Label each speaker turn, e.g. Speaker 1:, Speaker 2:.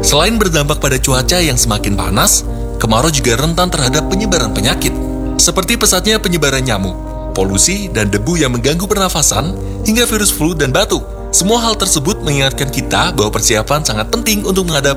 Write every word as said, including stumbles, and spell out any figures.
Speaker 1: Selain berdampak pada cuaca yang semakin panas, kemarau juga rentan terhadap penyebaran penyakit, seperti pesatnya penyebaran nyamuk, polusi, dan debu yang mengganggu pernafasan, hingga virus flu dan batuk. Semua hal tersebut mengingatkan kita bahwa persiapan sangat penting untuk menghadapi